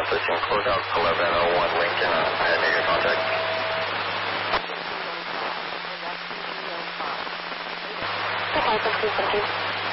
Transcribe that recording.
13 closeout 1101 Lincoln on Pioneer contact. Okay, 13.